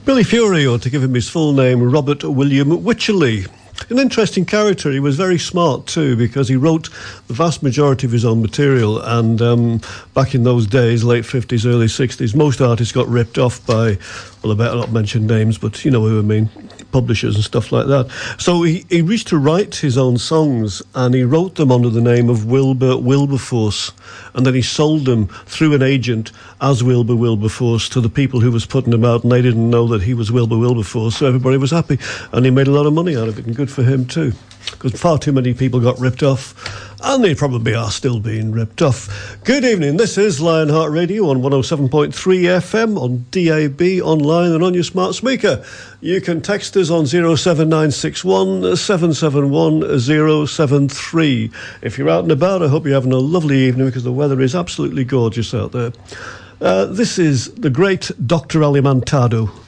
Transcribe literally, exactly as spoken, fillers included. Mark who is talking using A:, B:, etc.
A: Billy Fury, or to give him his full name, Robert William Wycherley. An interesting character. He was very smart too, because he wrote the vast majority of his own material, and um, back in those days, late fifties, early sixties, most artists got ripped off by, well, I better not mention names, but you know who I mean, publishers and stuff like that. So he, he reached to write his own songs, and he wrote them under the name of Wilbur Wilberforce, and then he sold them through an agent as Wilbur Wilberforce to the people who was putting them out, and they didn't know that he was Wilbur Wilberforce, so everybody was happy, and he made a lot of money out of it, and good for him too, because far too many people got ripped off, and they probably are still being ripped off. Good evening, this is Lionheart Radio on one oh seven point three F M, on D A B, online and on your smart speaker. You can text us on oh seven nine six one, seven seven one, oh seven three. If you're out and about, I hope you're having a lovely evening, because the weather is absolutely gorgeous out there. Uh, this is the great Doctor Alimantado.